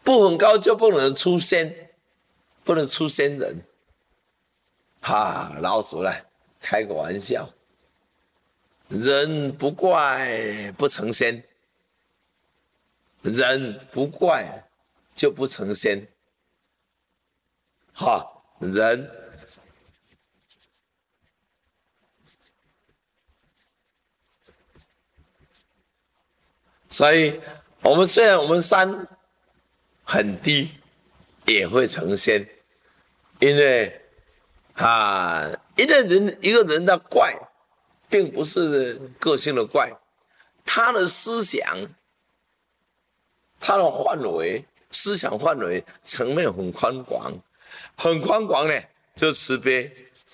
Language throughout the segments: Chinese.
不很高就不能出仙，不能出仙人。老祖来开个玩笑，人不怪不成仙，人不怪就不成仙。人所以虽然我们山很低，也会成仙，因为一个人的怪，并不是个性的怪，他的思想，他的思想范围层面很宽广，很宽广呢，就慈悲。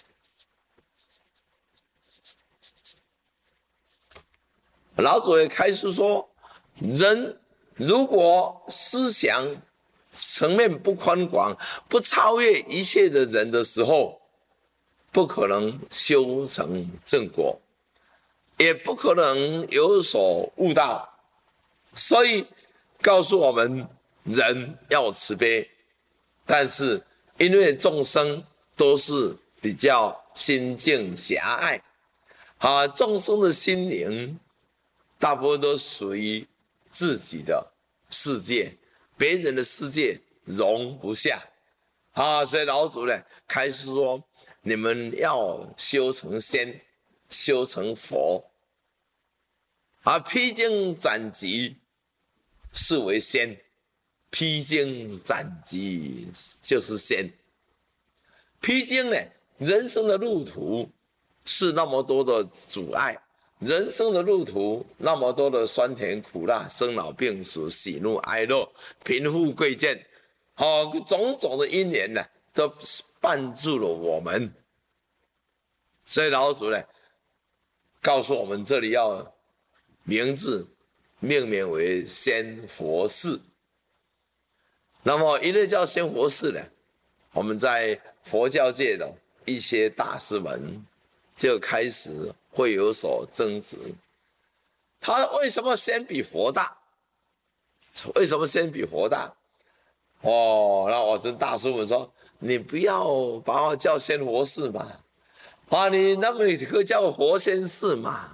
老祖也开始说，人如果思想层面不宽广，不超越一切的人的时候，不可能修成正果，也不可能有所悟道。所以告诉我们，人要慈悲，但是因为众生都是比较心境狭隘，众生的心灵大部分都属于自己的世界，别人的世界容不下。所以老祖呢开始说，你们要修成仙，修成佛，披荆斩棘是为仙，披荆斩棘就是仙。披荆呢，人生的路途是那么多的阻碍，人生的路途那么多的酸甜苦辣，生老病死，喜怒哀乐，贫富贵贱，种种的因缘呢，都绊住了我们。所以老祖呢告诉我们，这里要名字命名为仙佛寺。那么一类叫仙佛寺呢，我们在佛教界的一些大师们就开始会有所争执。他为什么仙比佛大？为什么仙比佛大？那我跟大师们说，你不要把我叫仙佛寺嘛，你可以叫我活仙寺嘛。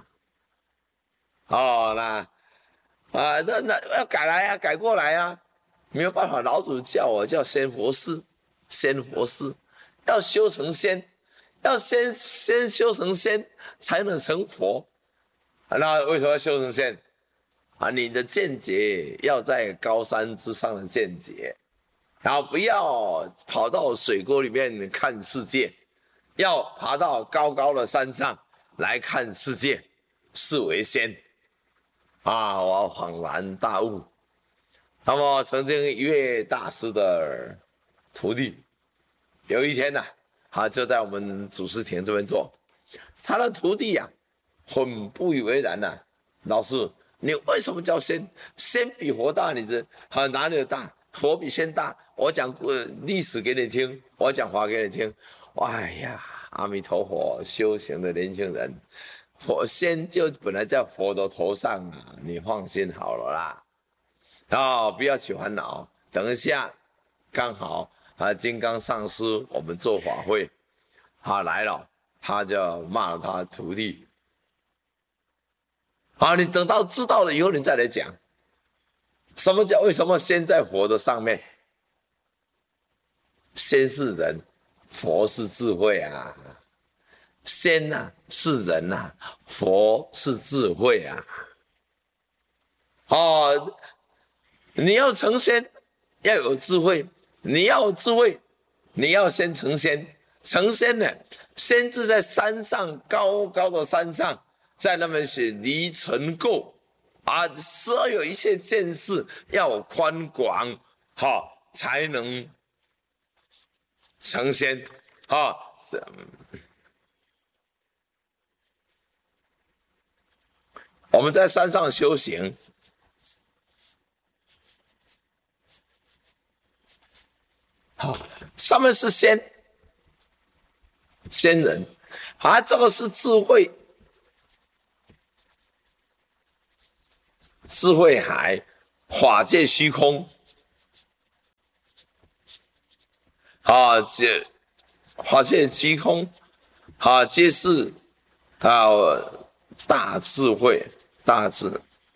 那要改来啊，改过来啊，没有办法，老祖叫我叫仙佛寺，仙佛寺要修成仙，要先修成仙才能成佛。那为什么要修成仙？你的见解要在高山之上的见解，然后不要跑到水沟里面看世界，要爬到高高的山上来看世界，是为仙。我恍然大悟。那么曾经一位大师的徒弟，有一天就在我们祖师庭这边做，他的徒弟很不以为然老师，你为什么叫仙？仙比佛大，你这哪里有大？佛比仙大。我讲历史给你听，我讲法给你听。哎呀，阿弥陀佛，修行的年轻人，仙就本来在佛的头上你放心好了啦。不要起烦恼。等一下，刚好金刚上师我们做法会，来了，他就骂了他徒弟。你等到知道了以后，你再来讲，为什么仙在佛的上面？仙是人，佛是智慧仙是人佛是智慧你要成仙要有智慧，你要有智慧，你要先成仙。成仙呢，仙是在山上，高高的山上，在那边写离尘垢所有一切见识要宽广才能成仙我们在山上修行，上面是仙人，这个是智慧海，法界虚空这法界虚空，皆是大智慧，大智。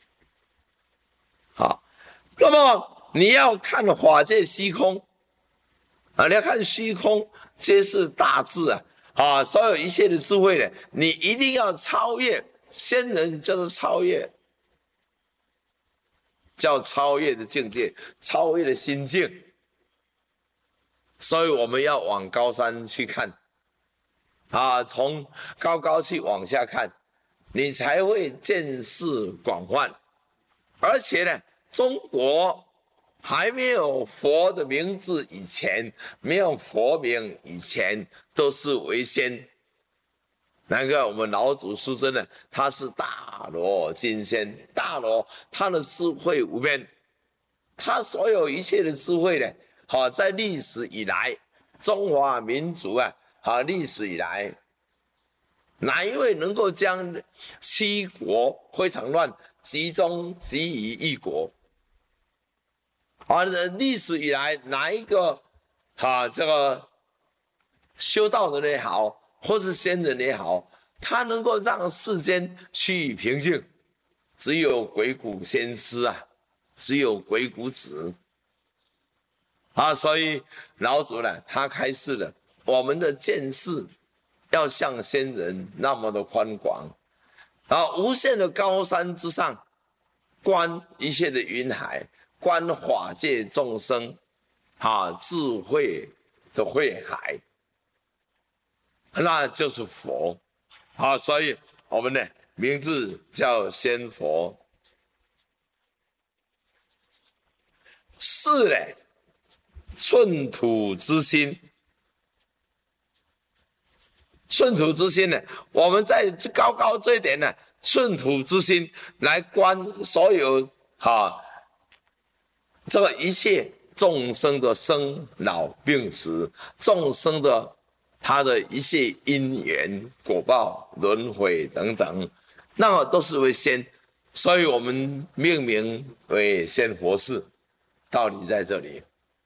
好，那么你要看法界虚空你要看虚空，皆是大智所有一切的智慧呢，你一定要超越先人，叫做超越，叫超越的境界，超越的心境。所以我们要往高山去看从高高去往下看，你才会见识广泛。而且呢，中国还没有佛的名字以前，没有佛名以前，都是为仙。那个我们老祖师尊呢，他是大罗金仙，大罗他的智慧无边，他所有一切的智慧呢，在历史以来，中华民族历史以来，哪一位能够将七国非常乱集于一国？历史以来哪一个这个修道人也好，或是仙人也好，他能够让世间趋于平静？只有鬼谷先师只有鬼谷子所以老祖呢，他开示了我们的见识要像仙人那么的宽广无限的高山之上，观一切的云海，观法界众生智慧的慧海，那就是佛所以我们的名字叫仙佛。是嘞，寸土之心，寸土之心呢，我们在高高这一点呢，寸土之心来观所有这个一切众生的生老病死，众生的他的一切因缘果报轮回等等，那么都是为仙，所以我们命名为仙佛寺，道理在这里。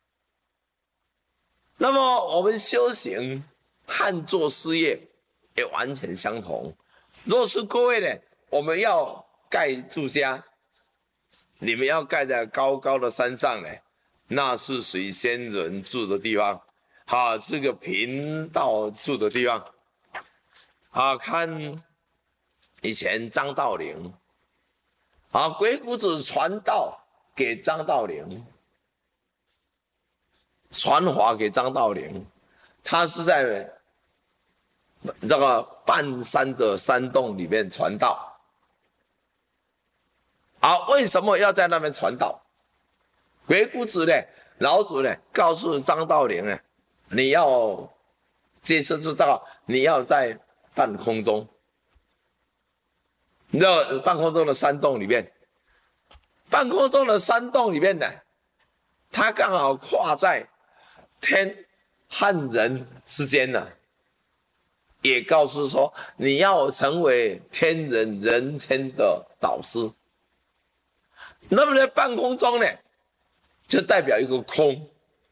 那么我们修行和做事业也完全相同。若是各位呢，我们要盖住家，你们要盖在高高的山上呢，那是属于仙人住的地方这个贫道住的地方看以前张道陵鬼谷子传道给张道陵，传法给张道陵，他是在这个半山的山洞里面传道为什么要在那边传道？鬼谷子呢，老祖呢，告诉张道陵呢，你要接受之道，你要在半空中，你知道半空中的山洞里面，半空中的山洞里面呢，它刚好跨在天和人之间呢，也告诉说你要成为天人人天的导师。那么在半空中呢，就代表一个空，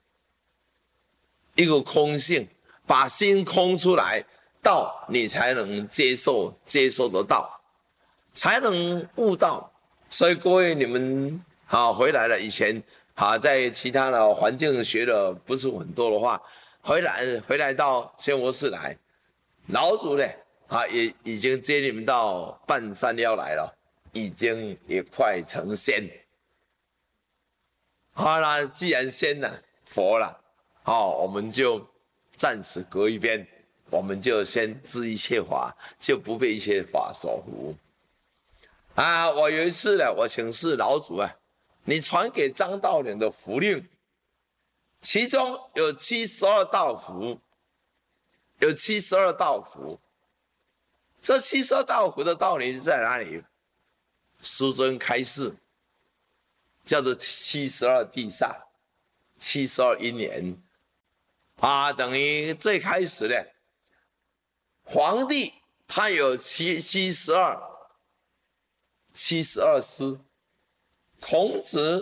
一个空性，把心空出来，道你才能接受得到，才能悟道。所以各位你们回来了，以前在其他的环境学的不是很多的话，回来到仙佛寺来，老祖呢也已经接你们到半山腰来了，已经也快成仙。好啦，既然仙了佛了我们就暂时搁一边，我们就先知一切法，就不被一切法所缚我有一次呢，我请示老祖你传给张道陵的符令，其中有72道符，有72道符，这72道符的道理在哪里？师尊开示，叫做72地煞，72因缘等于最开始的皇帝他有72师，孔子